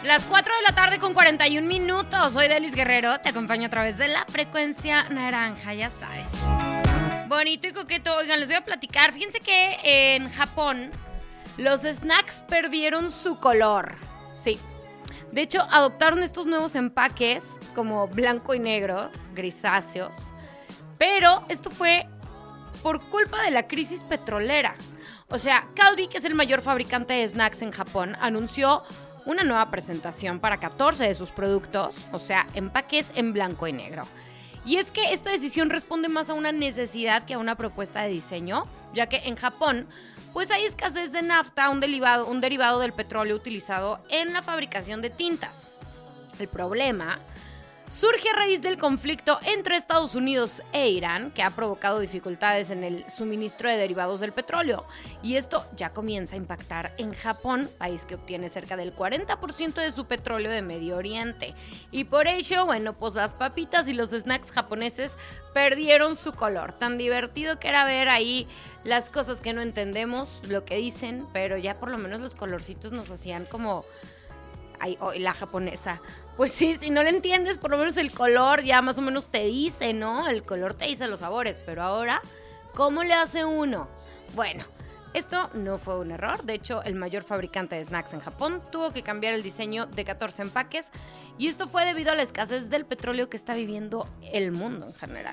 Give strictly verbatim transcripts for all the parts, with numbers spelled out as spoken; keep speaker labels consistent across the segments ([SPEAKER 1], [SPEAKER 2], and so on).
[SPEAKER 1] Las cuatro de la tarde con cuarenta y un minutos. Soy Delis Guerrero, te acompaño a través de la frecuencia naranja, ya sabes. Bonito y coqueto. Oigan, les voy a platicar. Fíjense que en Japón los snacks perdieron su color. Sí. De hecho, adoptaron estos nuevos empaques como blanco y negro, grisáceos. Pero esto fue por culpa de la crisis petrolera. O sea, Calbee, que es el mayor fabricante de snacks en Japón, anunció una nueva presentación para catorce de sus productos, o sea, empaques en blanco y negro. Y es que esta decisión responde más a una necesidad que a una propuesta de diseño, ya que en Japón, pues hay escasez de nafta, un derivado, un derivado del petróleo utilizado en la fabricación de tintas. El problema surge a raíz del conflicto entre Estados Unidos e Irán, que ha provocado dificultades en el suministro de derivados del petróleo. Y esto ya comienza a impactar en Japón, país que obtiene cerca del cuarenta por ciento de su petróleo de Medio Oriente. Y por ello, bueno, pues las papitas y los snacks japoneses perdieron su color. Tan divertido que era ver ahí las cosas que no entendemos, lo que dicen, pero ya por lo menos los colorcitos nos hacían como... Ay, oh, la japonesa. Pues sí, si no le entiendes, por lo menos el color ya más o menos te dice, ¿no? El color te dice los sabores, pero ahora, ¿cómo le hace uno? Bueno, esto no fue un error. De hecho, el mayor fabricante de snacks en Japón tuvo que cambiar el diseño de catorce empaques y esto fue debido a la escasez del petróleo que está viviendo el mundo en general.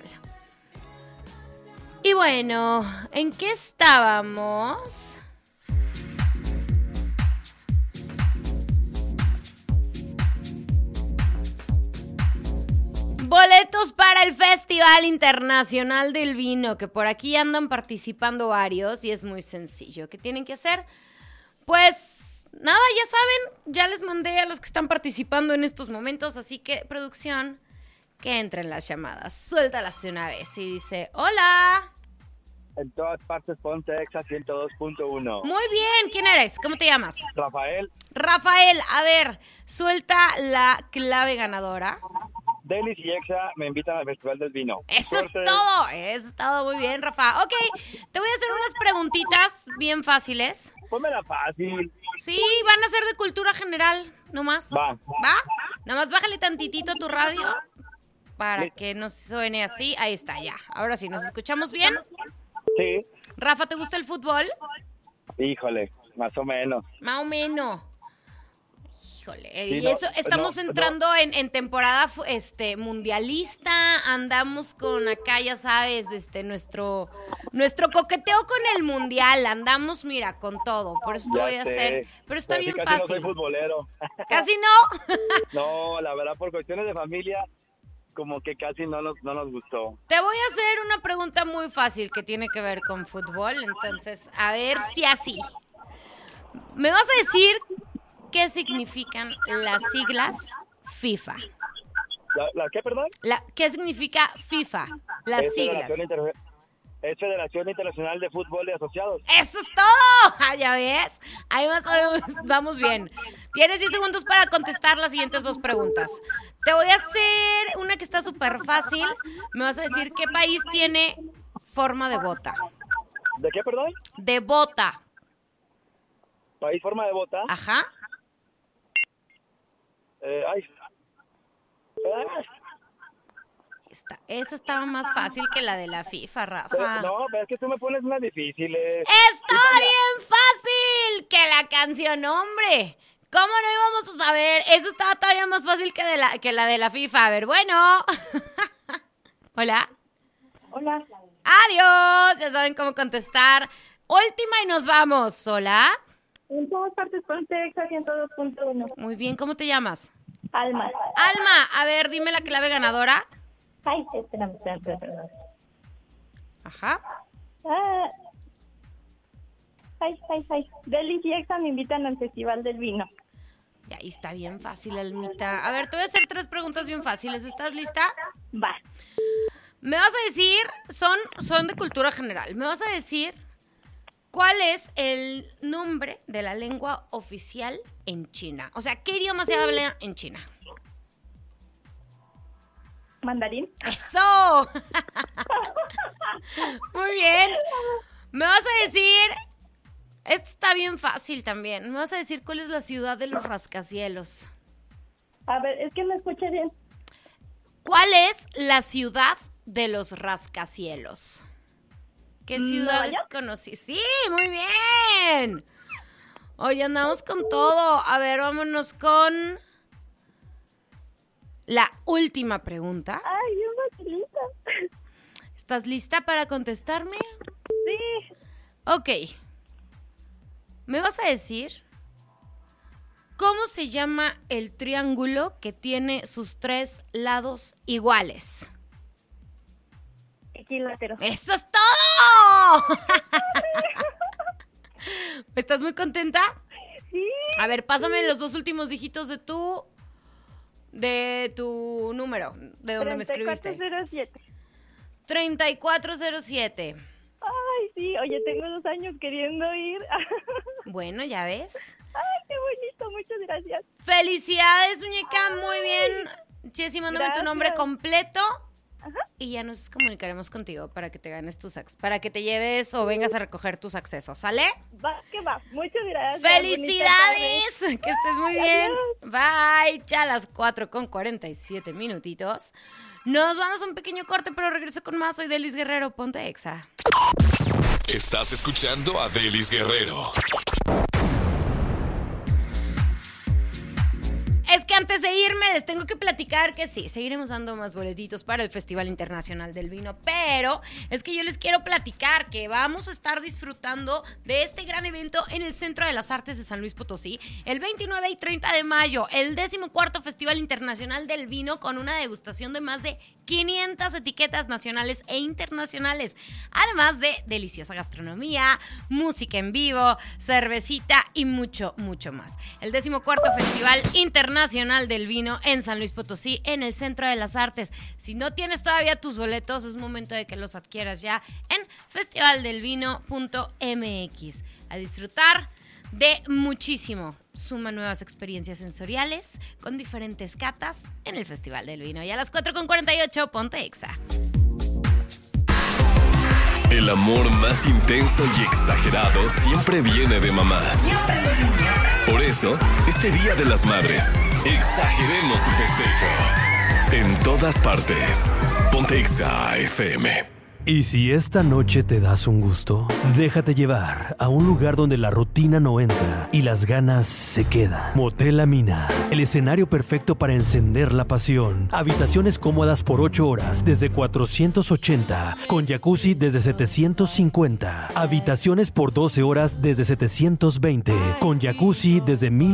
[SPEAKER 1] Y bueno, ¿en qué estábamos? Boletos para el Festival Internacional del Vino, que por aquí andan participando varios y es muy sencillo. ¿Qué tienen que hacer? Pues nada, ya saben, ya les mandé a los que están participando en estos momentos, así que producción, que entren las llamadas. Suéltalas de una vez y dice, hola.
[SPEAKER 2] En todas partes ponte Exa ciento dos punto uno.
[SPEAKER 1] Muy bien, ¿quién eres? ¿Cómo te llamas?
[SPEAKER 2] Rafael.
[SPEAKER 1] Rafael, a ver, suelta la clave ganadora.
[SPEAKER 2] Delis y Exa me invitan al Festival del Vino.
[SPEAKER 1] Eso
[SPEAKER 2] Suerte.
[SPEAKER 1] es todo, eso es todo, muy bien, Rafa. Ok, te voy a hacer unas preguntitas bien fáciles.
[SPEAKER 2] Pónmela fácil.
[SPEAKER 1] Sí, van a ser de cultura general, nomás.
[SPEAKER 2] Va.
[SPEAKER 1] ¿Va? Nomás bájale tantitito a tu radio para
[SPEAKER 2] Sí.
[SPEAKER 1] que no suene así. Ahí está, ya. Ahora sí, ¿nos escuchamos bien?
[SPEAKER 2] Sí.
[SPEAKER 1] Rafa, ¿te gusta el fútbol?
[SPEAKER 2] Híjole, más o menos.
[SPEAKER 1] Más o menos. Híjole,
[SPEAKER 2] Sí,
[SPEAKER 1] y
[SPEAKER 2] no,
[SPEAKER 1] eso, estamos
[SPEAKER 2] no,
[SPEAKER 1] entrando En, en temporada fu- este mundialista, andamos con acá, ya sabes, este nuestro nuestro coqueteo con el mundial, andamos, mira, con todo, por eso te
[SPEAKER 2] Ya
[SPEAKER 1] voy a
[SPEAKER 2] sé.
[SPEAKER 1] hacer, pero está
[SPEAKER 2] Pero sí,
[SPEAKER 1] bien
[SPEAKER 2] casi
[SPEAKER 1] fácil.
[SPEAKER 2] no soy futbolero.
[SPEAKER 1] Casi no.
[SPEAKER 2] No, la verdad, por cuestiones de familia, como que casi no nos, no nos gustó.
[SPEAKER 1] Te voy a hacer una pregunta muy fácil que tiene que ver con fútbol, entonces, a ver si así. ¿Me vas a decir qué significan las siglas FIFA?
[SPEAKER 2] ¿La, la qué, perdón?
[SPEAKER 1] La, ¿Qué significa FIFA? Las
[SPEAKER 2] Es
[SPEAKER 1] siglas.
[SPEAKER 2] Federación, Inter- es Federación Internacional de Fútbol de Asociados.
[SPEAKER 1] ¡Eso es todo! Ah, ¿ya ves? Ahí más o menos vamos bien. Tienes diez segundos para contestar las siguientes dos preguntas. Te voy a hacer una que está súper fácil. Me vas a decir qué país tiene forma de bota.
[SPEAKER 2] ¿De qué, perdón?
[SPEAKER 1] De bota.
[SPEAKER 2] País forma de bota.
[SPEAKER 1] Ajá.
[SPEAKER 2] Eh, ay. Ah,
[SPEAKER 1] Esta, esa estaba más fácil que la de la FIFA,
[SPEAKER 2] pero-
[SPEAKER 1] Rafa.
[SPEAKER 2] no, pero es que tú me pones unas difíciles.
[SPEAKER 1] ¡Está bien fácil que la canción, hombre! ¿Cómo no íbamos a saber? Eso estaba todavía más fácil que, de la, que la de la FIFA. A ver, bueno. Hola.
[SPEAKER 3] Hola.
[SPEAKER 1] Adiós. Ya saben cómo contestar. Última y nos vamos. Hola.
[SPEAKER 3] En todas partes ponte Exa ciento dos punto uno.
[SPEAKER 1] Muy bien, ¿cómo te llamas?
[SPEAKER 3] Alma.
[SPEAKER 1] Alma, a ver, dime la clave ganadora.
[SPEAKER 3] Ay, espérame, espérame, espérame.
[SPEAKER 1] Ajá.
[SPEAKER 3] Ah. Ay, ay, ay. Delis y Exa me invitan al Festival del Vino.
[SPEAKER 1] Y ahí está bien fácil, Almita. A ver, te voy a hacer tres preguntas bien fáciles. ¿Estás lista?
[SPEAKER 3] Va.
[SPEAKER 1] Me vas a decir, son, son de cultura general. Me vas a decir cuál es el nombre de la lengua oficial en China. O sea, ¿qué idioma se habla en China?
[SPEAKER 3] ¿Mandarín?
[SPEAKER 1] ¡Eso! Muy bien. Me vas a decir, esto está bien fácil también. Me vas a decir cuál es la ciudad de los rascacielos.
[SPEAKER 3] A ver, es que no escuché bien.
[SPEAKER 1] ¿Cuál es la ciudad de los rascacielos? ¿Qué ciudad
[SPEAKER 3] ¿Nueva
[SPEAKER 1] es
[SPEAKER 3] York?
[SPEAKER 1] conocida? Sí, muy bien. Hoy andamos con todo. A ver, vámonos con la última pregunta.
[SPEAKER 3] Ay, yo no estoy lista.
[SPEAKER 1] ¿Estás lista para contestarme?
[SPEAKER 3] Sí.
[SPEAKER 1] Ok. ¿Me vas a decir cómo se llama el triángulo que tiene sus tres lados iguales?
[SPEAKER 3] Equilátero.
[SPEAKER 1] ¡Eso es todo! ¿Estás muy contenta?
[SPEAKER 3] Sí.
[SPEAKER 1] A ver, pásame los dos últimos dígitos de tu de tu número, de donde me escribiste.
[SPEAKER 3] treinta y cuatro cero siete.
[SPEAKER 1] treinta y cuatro cero siete.
[SPEAKER 3] Ay, sí. Oye, tengo dos años queriendo ir.
[SPEAKER 1] Bueno, ya ves.
[SPEAKER 3] Ay, qué bonito. Muchas gracias.
[SPEAKER 1] Felicidades, muñeca, muy bien. Jessy, mándame tu nombre
[SPEAKER 3] Gracias.
[SPEAKER 1] completo.
[SPEAKER 3] Ajá.
[SPEAKER 1] Y ya nos comunicaremos contigo para que te ganes tus ac- para que te lleves o vengas a recoger tus accesos, ¿sale?
[SPEAKER 3] Va, que va. Muchas gracias.
[SPEAKER 1] ¡Felicidades! Que estés muy bien.
[SPEAKER 3] Adiós.
[SPEAKER 1] Bye. Ya a las cuatro con cuarenta y siete minutitos. Nos vamos a un pequeño corte, pero regreso con más. Soy Delis Guerrero, ponte Exa.
[SPEAKER 4] Estás escuchando a Delis Guerrero.
[SPEAKER 1] Es que antes de irme les tengo que platicar que sí, seguiremos dando más boletitos para el Festival Internacional del Vino, pero es que yo les quiero platicar que vamos a estar disfrutando de este gran evento en el Centro de las Artes de San Luis Potosí el veintinueve y treinta de mayo, el decimocuarto Festival Internacional del Vino con una degustación de más de quinientas etiquetas nacionales e internacionales, además de deliciosa gastronomía, música en vivo, cervecita y mucho, mucho más. El decimocuarto Festival Internacional del Vino en San Luis Potosí, en el Centro de las Artes. Si no tienes todavía tus boletos, es momento de que los adquieras ya en festival del vino punto m x. A disfrutar de muchísimo. Suma nuevas experiencias sensoriales con diferentes catas en el Festival del Vino. Y a las cuatro con cuarenta y ocho, ponte Exa.
[SPEAKER 4] El amor más intenso y exagerado siempre viene de mamá. Por eso, este Día de las Madres, exageremos su festejo. En todas partes, ponte Exa F M.
[SPEAKER 5] Y si esta noche te das un gusto, déjate llevar a un lugar donde la rutina no entra y las ganas se quedan. Motel La Mina, el escenario perfecto para encender la pasión. Habitaciones cómodas por ocho horas desde cuatrocientos ochenta, con jacuzzi desde setecientos cincuenta. Habitaciones por doce horas desde setecientos veinte, con jacuzzi desde mil